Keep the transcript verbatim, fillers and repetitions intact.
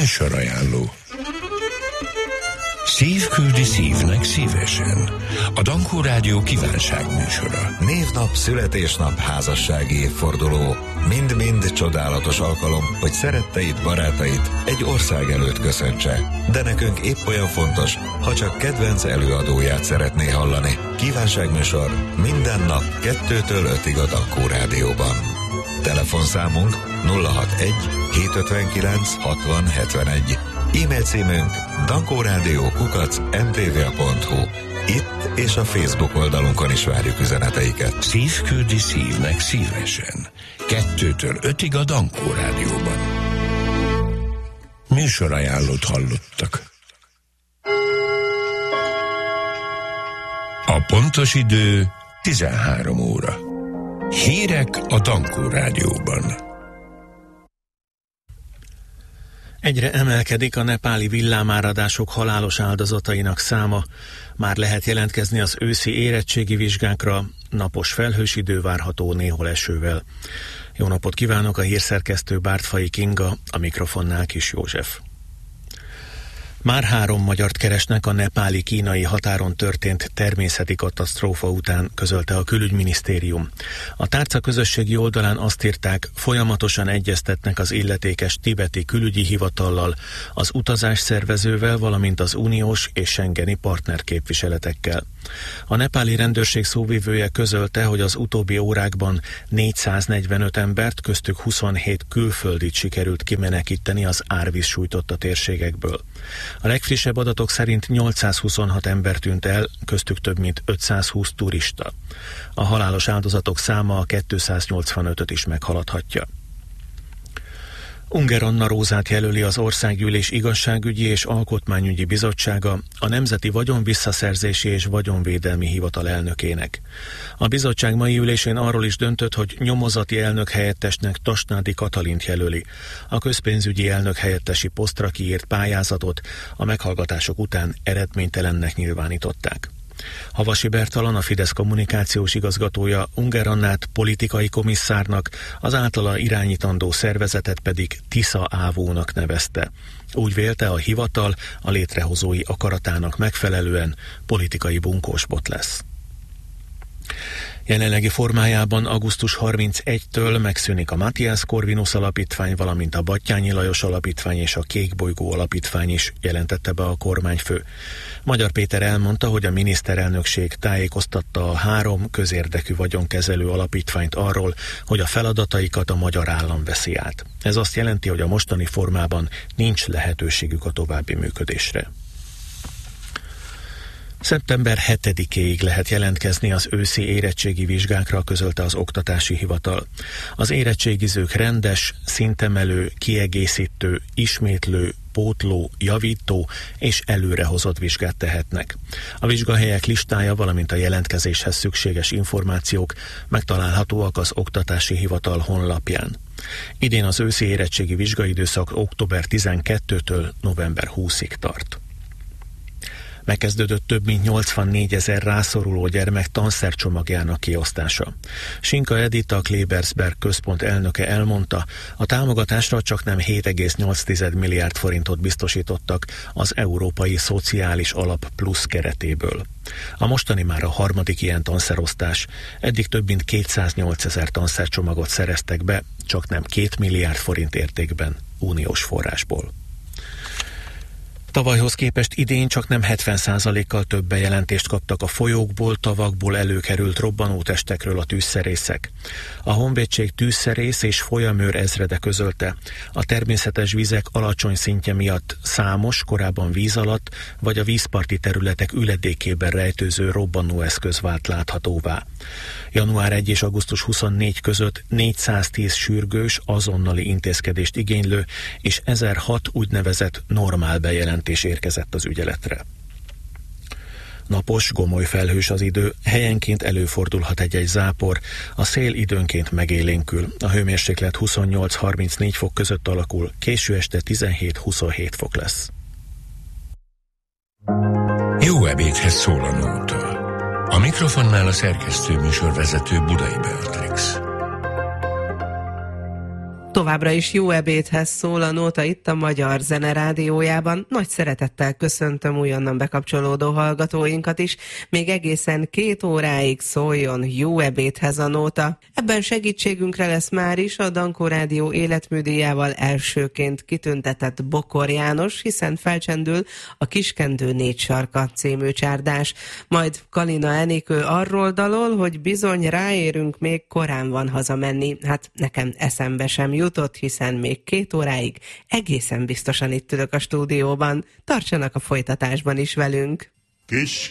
Műsorajánló. Szív küldi szívnek szívesen. A Dankó Rádió kívánságműsora. Névnap, születésnap, házassági évforduló. Mind-mind csodálatos alkalom, hogy szeretteid, barátait egy ország előtt köszöntse. De nekünk épp olyan fontos, ha csak kedvenc előadóját szeretné hallani. Kívánságműsor minden nap kettőtől ötig a Dankó Rádióban. Telefonszámunk nulla hatvanegy hétszázötvenkilenc hatvan hetvenegy. E-mail címünk dankórádió kukac em té vé pont hu. Itt és a Facebook oldalunkon is várjuk üzeneteiket. Szív küldi szívnek szívesen. Kettőtől ötig a Dankó Rádióban. Műsorajánlót hallottak. A pontos idő tizenhárom óra. Hírek a Dankó Rádióban. Egyre emelkedik a nepáli villámáradások halálos áldozatainak száma. Már lehet jelentkezni az őszi érettségi vizsgákra, napos felhős idő várható néhol esővel. Jó napot kívánok, a hírszerkesztő Bártfai Kinga, a mikrofonnál Kis József. Már három magyart keresnek a nepáli-kínai határon történt természeti katasztrófa után, közölte a külügyminisztérium. A tárca közösségi oldalán azt írták, folyamatosan egyeztetnek az illetékes tibeti külügyi hivatallal, az utazásszervezővel, valamint az uniós és schengeni partnerképviseletekkel. A nepáli rendőrség szóvivője közölte, hogy az utóbbi órákban négyszáznegyvenöt embert, köztük huszonhét külföldit sikerült kimenekíteni az árvíz sújtotta térségekből. A legfrissebb adatok szerint nyolcszázhuszonhat ember tűnt el, köztük több mint ötszázhúsz turista. A halálos áldozatok száma a kétszáznyolcvanötöt is meghaladhatja. Unger Anna Rózát jelöli az Országgyűlés Igazságügyi és Alkotmányügyi Bizottsága a Nemzeti Vagyonvisszaszerzési és Vagyonvédelmi Hivatal elnökének. A bizottság mai ülésén arról is döntött, hogy nyomozati elnök helyettesnek Tasnádi Katalint jelöli. A közpénzügyi elnök helyettesi posztra kiírt pályázatot a meghallgatások után eredménytelennek nyilvánították. Havasi Bertalan, a Fidesz kommunikációs igazgatója Unger Annát politikai komisszárnak, az általa irányítandó szervezetet pedig Tisza Ávónak nevezte. Úgy vélte, a hivatal a létrehozói akaratának megfelelően politikai bunkósbot lesz. Jelenlegi formájában augusztus harmincegyedikétől megszűnik a Matthias Corvinus Alapítvány, valamint a Batthyány Lajos Alapítvány és a Kékbolygó Alapítvány is, jelentette be a kormányfő. Magyar Péter elmondta, hogy a miniszterelnökség tájékoztatta a három közérdekű vagyonkezelő alapítványt arról, hogy a feladataikat a magyar állam veszi át. Ez azt jelenti, hogy a mostani formában nincs lehetőségük a további működésre. szeptember hetedikéig lehet jelentkezni az őszi érettségi vizsgákra, közölte az Oktatási Hivatal. Az érettségizők rendes, szintemelő, kiegészítő, ismétlő, pótló, javító és előrehozott vizsgát tehetnek. A vizsgahelyek listája, valamint a jelentkezéshez szükséges információk megtalálhatóak az Oktatási Hivatal honlapján. Idén az őszi érettségi vizsgaidőszak október tizenkettedikétől november huszadikáig tart. Megkezdődött több mint nyolcvannégyezer rászoruló gyermek tanszercsomagjának kiosztása. Sinka Edita, a Klebersberg központ elnöke elmondta, a támogatásra csaknem hét egész nyolc milliárd forintot biztosítottak az Európai Szociális Alap Plusz keretéből. A mostani már a harmadik ilyen tanszerosztás, eddig több mint kétszáznyolcezer tanszercsomagot szereztek be, csaknem két milliárd forint értékben uniós forrásból. Tavalyhoz képest idén csak nem hetven százalékkal több bejelentést kaptak a folyókból, tavakból előkerült robbanótestekről a tűzszerészek. A honvédség tűzszerész és folyamőr ezrede közölte, a természetes vizek alacsony szintje miatt számos, korábban víz alatt vagy a vízparti területek üledékében rejtőző robbanóeszköz vált láthatóvá. január elsejétől és augusztus huszonnégyediké között négyszáztíz sürgős, azonnali intézkedést igénylő és ezerhat úgynevezett normál bejelentés érkezett az ügyeletre. Napos, gomoly felhős az idő, helyenként előfordulhat egy-egy zápor, a szél időnként megélénkül, a hőmérséklet huszonnyolc-harmincnégy fok között alakul, késő este tizenhét-huszonhét fok lesz. Jó ebédhez szól a nóta. A mikrofonnál a szerkesztő műsorvezető Budai Beatrix. Továbbra is jó ebédhez szól a nóta itt a Magyar Zene Rádiójában. Nagy szeretettel köszöntöm újonnan bekapcsolódó hallgatóinkat is. Még egészen két óráig szóljon jó ebédhez a nóta. Ebben segítségünkre lesz már is a Dankó Rádió életműdíjával elsőként kitüntetett Bokor János, hiszen felcsendül a Kiskendő négy sarka című csárdás. Majd Kalina Enikő arról dalol, hogy bizony ráérünk, még korán van hazamenni. Hát nekem eszembe sem jutott, hiszen még két óráig egészen biztosan itt ülök a stúdióban. Tartsanak a folytatásban is velünk! Kis